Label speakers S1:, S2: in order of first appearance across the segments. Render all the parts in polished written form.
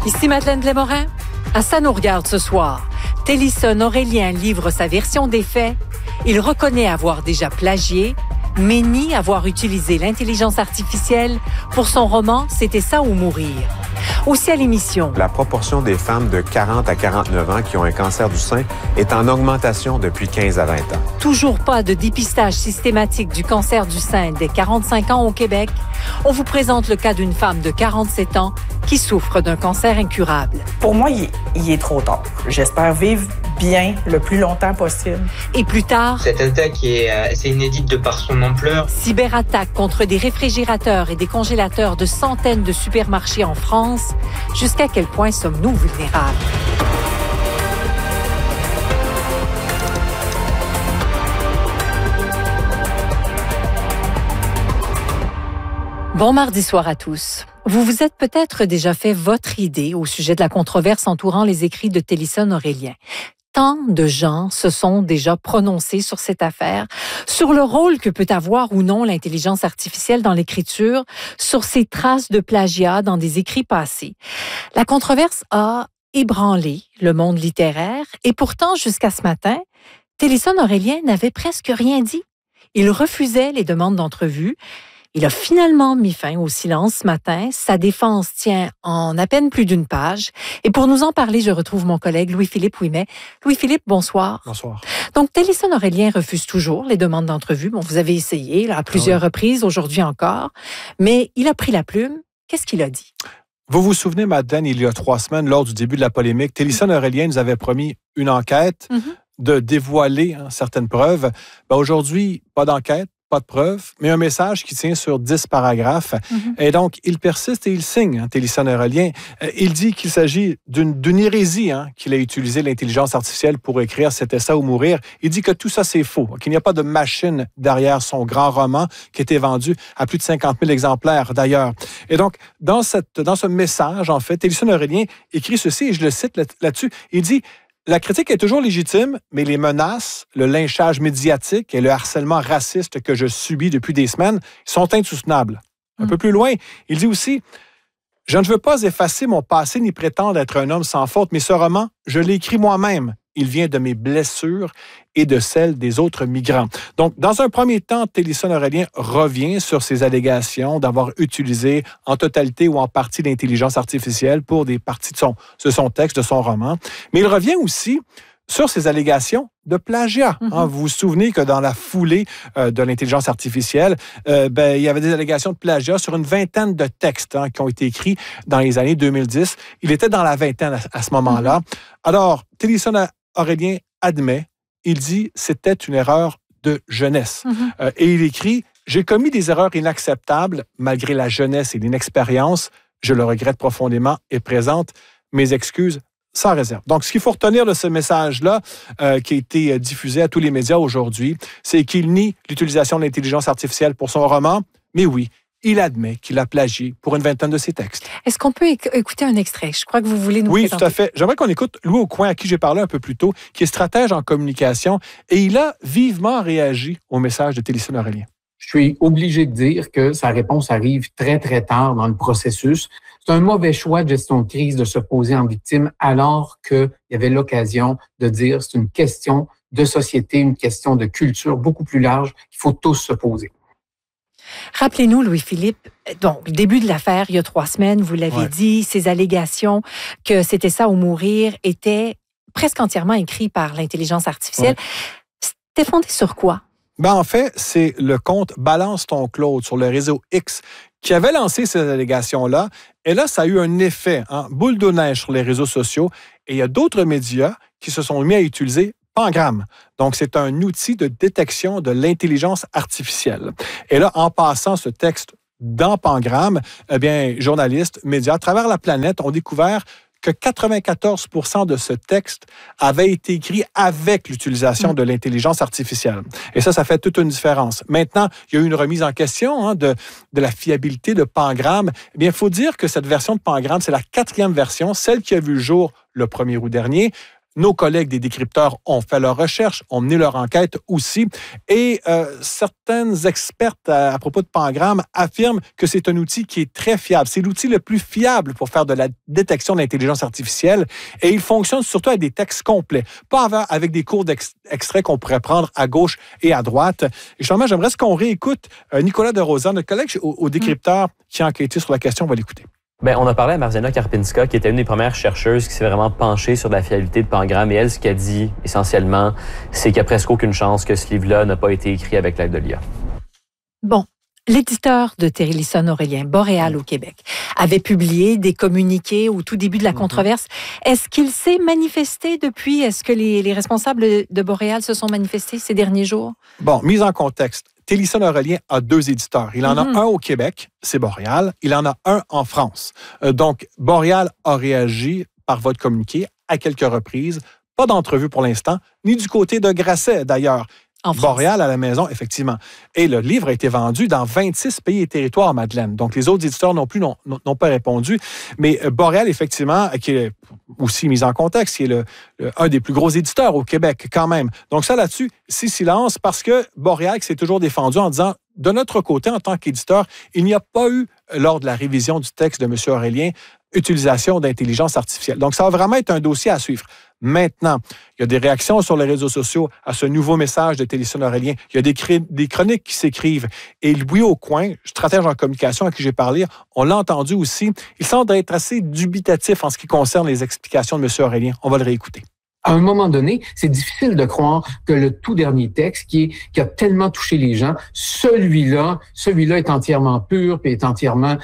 S1: Ici Madeleine Blais-Morin. À Ça nous regarde ce soir. Tellison Aurélien livre sa version des faits. Il reconnaît avoir déjà plagié, mais nie avoir utilisé l'intelligence artificielle pour son roman « C'était ça ou mourir ». Aussi à l'émission.
S2: La proportion des femmes de 40 à 49 ans qui ont un cancer du sein est en augmentation depuis 15 à 20 ans.
S1: Toujours pas de dépistage systématique du cancer du sein dès 45 ans au Québec. On vous présente le cas d'une femme de 47 ans qui souffre d'un cancer incurable.
S3: Pour moi, il est trop tard. J'espère vivre bien le plus longtemps possible.
S1: Et plus tard...
S4: Cette attaque est assez inédite de par son ampleur.
S1: Cyberattaque contre des réfrigérateurs et des congélateurs de centaines de supermarchés en France. Jusqu'à quel point sommes-nous vulnérables? Bon mardi soir à tous. Vous vous êtes peut-être déjà fait votre idée au sujet de la controverse entourant les écrits de Tellison Aurélien. Tant de gens se sont déjà prononcés sur cette affaire, sur le rôle que peut avoir ou non l'intelligence artificielle dans l'écriture, sur ces traces de plagiat dans des écrits passés. La controverse a ébranlé le monde littéraire et pourtant, jusqu'à ce matin, Tellison Aurélien n'avait presque rien dit. Il refusait les demandes d'entrevue. Il a finalement mis fin au silence ce matin. Sa défense tient en à peine plus d'une page. Et pour nous en parler, je retrouve mon collègue Louis-Philippe Ouimet. Louis-Philippe, bonsoir.
S5: Bonsoir.
S1: Donc, Tellison Aurélien refuse toujours les demandes d'entrevue. Bon, vous avez essayé là, à plusieurs reprises, aujourd'hui encore. Mais il a pris la plume. Qu'est-ce qu'il a dit?
S5: Vous vous souvenez, Madeleine, il y a 3 semaines, lors du début de la polémique, Tellison Aurélien nous avait promis une enquête, de dévoiler certaines preuves. Aujourd'hui, pas d'enquête. Pas de preuves, mais un message qui tient sur 10 paragraphes. Et donc, il persiste et il signe, Tellison Aurélien. Il dit qu'il s'agit d'une hérésie, qu'il a utilisé l'intelligence artificielle pour écrire « C'était ça ou mourir ». Il dit que tout ça, c'est faux, qu'il n'y a pas de machine derrière son grand roman qui a été vendu à plus de 50 000 exemplaires, d'ailleurs. Et donc, dans ce message, en fait, Tellison Aurélien écrit ceci, et je le cite là-dessus, il dit « La critique est toujours légitime, mais les menaces, le lynchage médiatique et le harcèlement raciste que je subis depuis des semaines sont insoutenables. » Un peu plus loin, il dit aussi « Je ne veux pas effacer mon passé ni prétendre être un homme sans faute, mais ce roman, je l'ai écrit moi-même. Il vient de mes blessures et de celles des autres migrants. » Donc, dans un premier temps, Tellison Aurélien revient sur ses allégations d'avoir utilisé en totalité ou en partie l'intelligence artificielle pour des parties de son texte, de son roman. Mais il revient aussi sur ses allégations de plagiat. Vous vous souvenez que dans la foulée de l'intelligence artificielle, il y avait des allégations de plagiat sur une vingtaine de textes qui ont été écrits dans les années 2010. Il était dans la vingtaine à ce moment-là. Alors, Tellison Aurélien admet, il dit « c'était une erreur de jeunesse ». Et il écrit « J'ai commis des erreurs inacceptables malgré la jeunesse et l'inexpérience. Je le regrette profondément et présente mes excuses sans réserve. » Donc, ce qu'il faut retenir de ce message-là, qui a été diffusé à tous les médias aujourd'hui, c'est qu'il nie l'utilisation de l'intelligence artificielle pour son roman, mais oui, il admet qu'il a plagié pour une vingtaine de ses textes.
S1: Est-ce qu'on peut écouter un extrait? Je crois que vous voulez nous présenter.
S5: Oui, tout à fait. J'aimerais qu'on écoute Louis Aucoin, à qui j'ai parlé un peu plus tôt, qui est stratège en communication, et il a vivement réagi au message de Tellison Aurélien.
S6: Je suis obligé de dire que sa réponse arrive très, très tard dans le processus. C'est un mauvais choix de gestion de crise de se poser en victime alors qu'il y avait l'occasion de dire c'est une question de société, une question de culture beaucoup plus large qu'il faut tous se poser.
S1: Rappelez-nous, Louis-Philippe, donc, le début de l'affaire, il y a 3 semaines, vous l'avez dit, ces allégations que c'était ça ou mourir étaient presque entièrement écrites par l'intelligence artificielle. C'était fondé sur quoi?
S5: En fait, c'est le compte Balance ton Claude sur le réseau X qui avait lancé ces allégations-là. Et là, ça a eu un effet, boule de neige sur les réseaux sociaux. Et il y a d'autres médias qui se sont mis à utiliser Pangram. Donc, c'est un outil de détection de l'intelligence artificielle. Et là, en passant ce texte dans Pangram, journalistes, médias à travers la planète ont découvert que 94% de ce texte avait été écrit avec l'utilisation de l'intelligence artificielle. Et ça fait toute une différence. Maintenant, il y a eu une remise en question de la fiabilité de Pangram. Il faut dire que cette version de Pangram, c'est la 4e version, celle qui a vu le jour le 1er août dernier. Nos collègues des décrypteurs ont fait leur recherche, ont mené leur enquête aussi. Et certaines expertes à propos de Pangram affirment que c'est un outil qui est très fiable. C'est l'outil le plus fiable pour faire de la détection de l'intelligence artificielle. Et il fonctionne surtout avec des textes complets, pas avec des cours d'extraits qu'on pourrait prendre à gauche et à droite. Et justement, j'aimerais qu'on réécoute Nicolas Desrosiers, notre collègue au décrypteur qui a enquêté sur la question. On va l'écouter.
S7: Bien, on a parlé à Marziana Karpinska, qui était une des premières chercheuses qui s'est vraiment penchée sur la fiabilité de Pangram. Et elle, ce qu'elle dit, essentiellement, c'est qu'il n'y a presque aucune chance que ce livre-là n'a pas été écrit avec l'aide de l'IA.
S1: Bon. L'éditeur de Télésphone-Aurélien, Boréal au Québec, avait publié des communiqués au tout début de la controverse. Est-ce qu'il s'est manifesté depuis? Est-ce que les responsables de Boréal se sont manifestés ces derniers jours?
S5: Bon, mise en contexte. Télésphone-Aurélien a 2 éditeurs. Il en a un au Québec, c'est Boréal. Il en a un en France. Donc, Boréal a réagi par vote communiqué à quelques reprises. Pas d'entrevue pour l'instant, ni du côté de Grasset, d'ailleurs. Boréal à la maison, effectivement. Et le livre a été vendu dans 26 pays et territoires, Madeleine. Donc, les autres éditeurs non plus n'ont pas répondu. Mais Boréal, effectivement, qui est aussi mis en contexte, qui est un des plus gros éditeurs au Québec, quand même. Donc, ça, là-dessus, c'est silence parce que Boréal s'est toujours défendu en disant, de notre côté, en tant qu'éditeur, il n'y a pas eu, lors de la révision du texte de M. Aurélien, utilisation d'intelligence artificielle. Donc, ça va vraiment être un dossier à suivre. Maintenant, il y a des réactions sur les réseaux sociaux à ce nouveau message de Télésphone-Aurélien. Il y a des chroniques qui s'écrivent. Et Louis Aucoin, stratège en communication à qui j'ai parlé, on l'a entendu aussi, il semble être assez dubitatif en ce qui concerne les explications de M. Aurélien. On va le réécouter.
S6: À un moment donné, c'est difficile de croire que le tout dernier texte qui a tellement touché les gens, celui-là est entièrement pur et est entièrement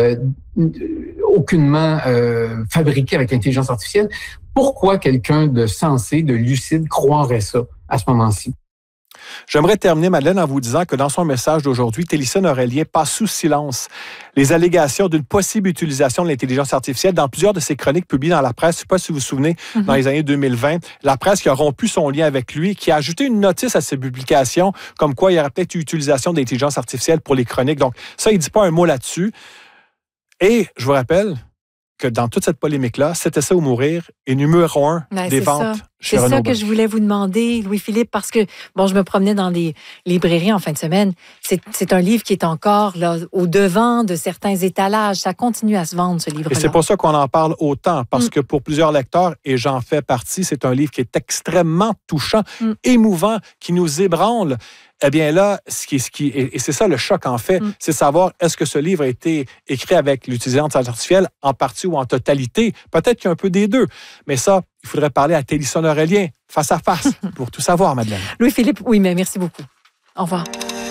S6: aucunement fabriqué avec l'intelligence artificielle. Pourquoi quelqu'un de sensé, de lucide, croirait ça à ce moment-ci?
S5: J'aimerais terminer, Madeleine, en vous disant que dans son message d'aujourd'hui, Télésphone-Aurélien passe sous silence les allégations d'une possible utilisation de l'intelligence artificielle dans plusieurs de ses chroniques publiées dans la presse. Je ne sais pas si vous vous souvenez, dans les années 2020, la presse qui a rompu son lien avec lui, qui a ajouté une notice à ses publications, comme quoi il y aurait peut-être eu utilisation d'intelligence artificielle pour les chroniques. Donc, ça, il ne dit pas un mot là-dessus. Et je vous rappelle que dans toute cette polémique-là, C'était ça ou mourir est numéro 1 des ventes chez Renaud.
S1: C'est ça que je voulais vous demander, Louis-Philippe, parce que, bon, je me promenais dans les librairies en fin de semaine. C'est un livre qui est encore là, au devant de certains étalages. Ça continue à se vendre, ce livre-là.
S5: Et c'est pour ça qu'on en parle autant, parce que pour plusieurs lecteurs, et j'en fais partie, c'est un livre qui est extrêmement touchant, émouvant, qui nous ébranle. Eh bien là, et c'est ça le choc en fait, c'est savoir est-ce que ce livre a été écrit avec l'intelligence artificielle en partie ou en totalité. Peut-être qu'il y a un peu des deux. Mais ça, il faudrait parler à Télésphone-Aurélien face à face pour tout savoir, Madeleine.
S1: Louis-Philippe, oui, mais merci beaucoup. Au revoir.